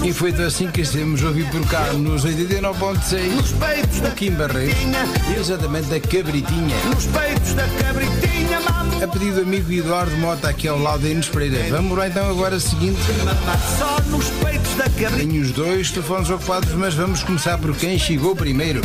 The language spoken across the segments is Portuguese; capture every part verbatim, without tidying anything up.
E foi assim que estamos a ouvir por cá nos oitenta e nove ponto seis o Kim Barreiros, exatamente da Cabritinha. Nos peitos da cabritinha, mamãe. A pedido do amigo Eduardo Mota, aqui ao lado da Inês Pereira. Vamos lá então agora o seguinte. Só nos peitos da cabritinha. Tenho os dois telefones ocupados, mas vamos começar por quem chegou primeiro.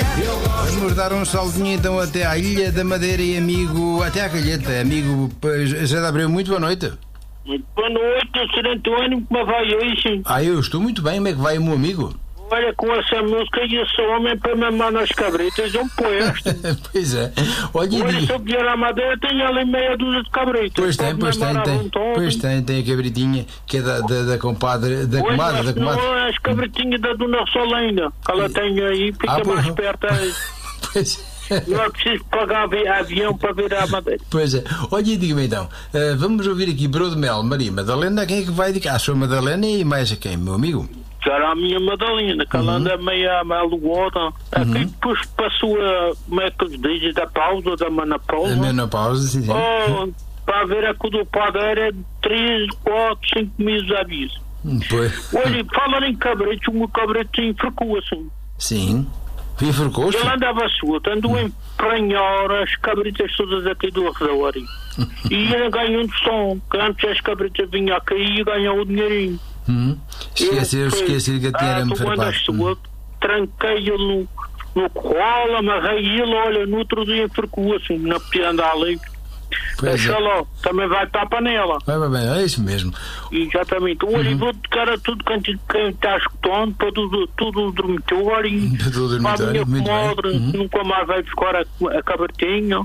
Vamos dar um saldinho então até à Ilha da Madeira e amigo, até à Calheta. Amigo José de Abreu, muito boa noite. Muito boa noite, senhor António, como vai hoje? Ah, eu estou muito bem, como é que vai o meu amigo? Olha, com essa música e esse homem para mamar nas cabritas, um poeste. Pois é. Olha, Olha, se eu vier à Madeira, tem ali meia dúzia de cabritas. Pois tem, Pode pois tem, mamar à tem. vontade. Pois tem, tem a cabritinha, que é da, da, da compadre, da Olha, comadre, da mas comadre. não, as cabritinhas da Dona Rosalina, que ela tem aí, fica Ah, pois. mais perto aí. Pois Não é preciso pagar avi- avião para vir à Madeira. Pois é. Olha, diga-me então, uh, vamos ouvir aqui Bro de Mel, Maria Madalena, quem é que vai indicar? A sua Madalena e mais a quem, meu amigo? Será a minha Madalena, que ela anda meio maluota. Aqui depois passou a, como é que se diz, da pausa, da menopausa. A menopausa, sim, sim. Oh, para ver a que do padre é três, quatro, cinco meses a aviso. Pois. Olha, falando em cabritos, o meu cabrito enforcou assim. Sim. Enforcou-se? Ele andava solto, andou a empranhar as cabritas todas aqui do redor. E ele ganhou um som, que antes as cabritas vinham a cair e ganhou o dinheirinho. Hum. Esqueci, esqueci que tinha-me farpado. Hum. Tranquei-o no, no colo, amarrei ele, olha, no outro dia enforcou assim, na pianda ali. Deixa é. lá, também vai para a panela. Vai, vai bem, é isso mesmo. Exatamente. Olha, Uhum. vou tocar a tudo quem está escutando, para tudo, tudo o dormitório, Para todo o para a dormitório, minha muito comadre, bem. Uhum. nunca mais vai buscar a, a cabritinha.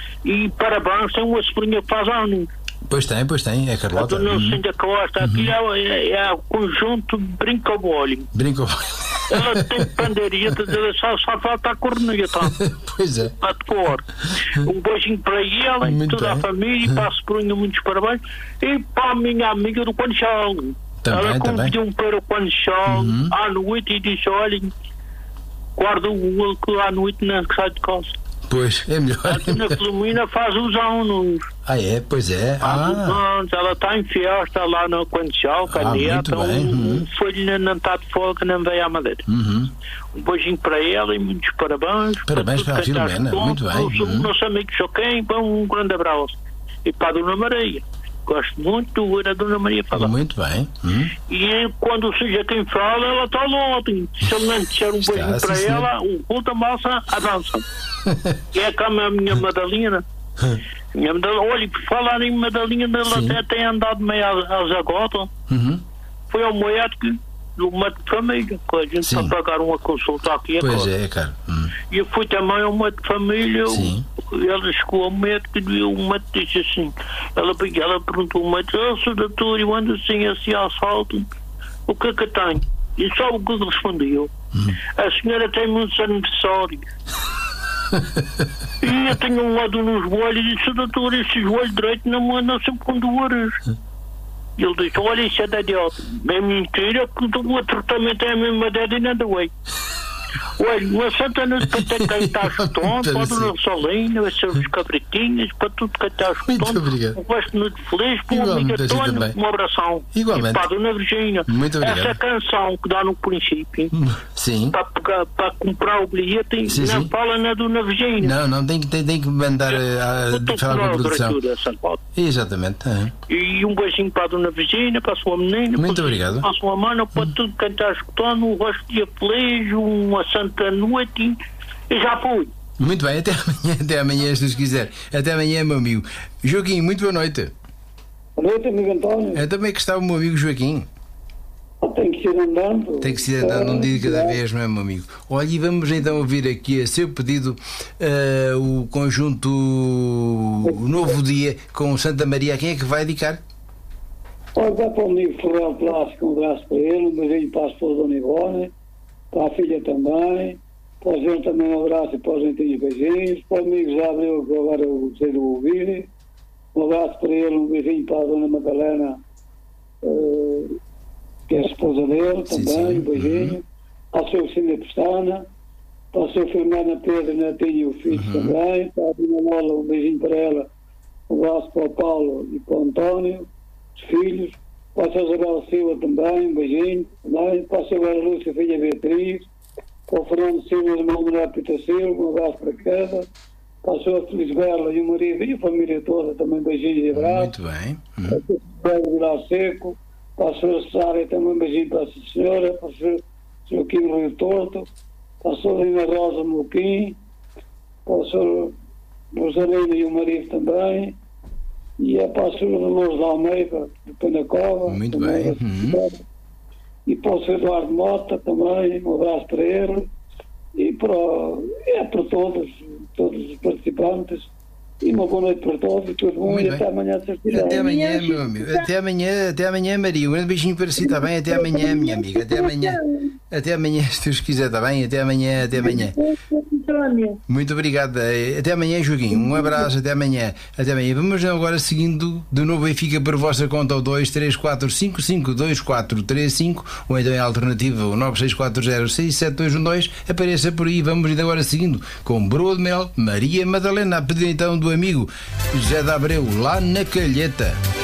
E parabéns, tem uma sobrinha que faz anos. Pois tem, pois tem, é A Carlota. dona Uhum. Lucinda Costa, aqui é, é, é o conjunto brinca-bolho. Brincou. Ela tem pandeiretas, ela só, só falta a corneta. Pois é. A cor. Um beijinho para ela e Muito toda bem. a família, e para a sobrinha, muitos parabéns. E para a minha amiga do Conchal. Também, Ela também. convidou-me para o Conchal Uhum. à noite e disse: olha, guarda o olho que à noite não sai de casa. Pois, é melhor. A dona Filomena faz os anos. Ah, é? Pois é. Faz os Ah, anos. Ela está em festa lá no Conchal, Ah, muito então bem. Uhum. o filho não está de folga, não veio à Madeira. uhum. Um beijinho para ela e muitos parabéns. Parabéns tudo para a quem está Filomena, escutando, muito bem. Nosso, Uhum. nosso amigo Joaquim, um grande abraço. E para a Dona Maria. Gosto muito de ouvir a Dona Maria falar. Muito bem. Uhum. E quando seja quem fala, ela está lá. Se ele não disser um Está, beijinho sim, para senhor. ela, um puta massa, avança. E é como a minha Madalena. Minha Madalena, olha, por falar em Madalena, ela Sim. até tem andado meio às agotas. Uhum. Foi ao médico, do médico de família, que a gente Sim. para pagar uma consulta aqui Pois agora. é, cara. Uhum. E eu fui também ao médico de família. Sim. Ela chegou ao médico e o médico disse assim: ela, ela perguntou ao médico: oh, senhor doutor, eu ando assim, assim, assalto, o que é que tem? E sabe o que ele respondeu? Uhum. A senhora tem muitos aniversários. E eu tenho um lado nos joelhos e disse: doutor, esse joelho direito não me anda sempre com dores. E ele disse: olha, isso é da idiota. É mentira, porque o tratamento é a mesma ideia e não doei. Olha, uma Santa Noite para ter quem está escutando, para a Dona Rosalina, para os seus cabritinhos, para tudo quem está Muito escutando. obrigado. Um gosto de noite feliz, para o Igualmente, amigo assim Antônio, também. um abração. Igualmente. E para a Dona Virgínia, Muito obrigado. essa canção que dá no princípio, Sim. para, pegar, para comprar o bilhete, Sim, não sim. fala na Dona Virgínia. Não, não, tem que, tem, tem que mandar eh, a, Eu estou a falar com a com a produção. leitura dessa foto. Exatamente. Uhum. E um beijinho para a Dona Virgínia, para a sua menina, Muito para, obrigado. para a sua mana, para tudo quem está escutando, um rosto de dia feliz, uma santa noite, e já fui. Muito bem, até amanhã, até amanhã, se Deus quiser. Até amanhã, meu amigo. Joaquim, muito boa noite. Boa noite, amigo António. É também que está o meu amigo Joaquim. Tem que ir andando. Tem que se ir andando um dia de cada vez, não é, meu amigo? Olha, e vamos então ouvir aqui a seu pedido eh, o conjunto o Novo Dia com Santa Maria. Quem é que vai dedicar? Olha, dá para o amigo Ferreira Plástico, um abraço para ele, um beijinho para a esposa Dona Ivone, para a filha também, para o João também um abraço e para os gentinhos beijinhos, para o amigo José Abreu, que agora eu gostei de ouvir, um abraço para ele, um beijinho para a Dona Madalena, eh, que é a esposa dele Sim, também, sim. um beijinho, Uhum. para a sua Cília Pestana, para a sua Filomena Pedro Netinho e o filho Uhum. também, para a Dona Mola, um beijinho para ela, um abraço para o Paulo e para o António, os filhos, para a Sra. Isabel Silva também, um beijinho, também, para a Sra. Lúcia, filha Beatriz, para o Fernando Silva, irmão Manuel Pita Silva, um abraço para cada, para a Sra. Felisbela e o marido e a família toda, também beijinhos e abraços. Muito bem. Para o Sr. Vilar Seco, para a Sra. Sária também um beijinho para a senhora, para o Sr. Joaquim Rio Torto, para a Sra. Rosa Moquim, para a Sra. Rosalina e o marido também, e é para a Sra. Dolores de Almeida, de Penacova. Muito também, bem. Uhum. E para o Sr. Eduardo Mota também, um abraço para ele, e para, é, para todos, todos os participantes, e uma boa noite para todos, e tudo bom, Muito e bem. até amanhã, se estiver. Até amanhã, meu amigo. Até amanhã, até amanhã, Maria. Um grande beijinho para si, está bem? Até amanhã, minha amiga. Até amanhã. Até amanhã, se Deus quiser, está bem? Até amanhã, até amanhã. Muito obrigado. Até amanhã, Joaquim. Um abraço, até amanhã. Até amanhã. Vamos agora seguindo de novo Benfica por vossa conta o dois três quatro cinco cinco dois quatro três cinco ou então é a alternativa o nove seis quatro zero seis sete dois um dois. Apareça por aí. Vamos indo agora seguindo com Broa de Mel, Maria Madalena, a pedido então do amigo José de Abreu, lá na Calheta.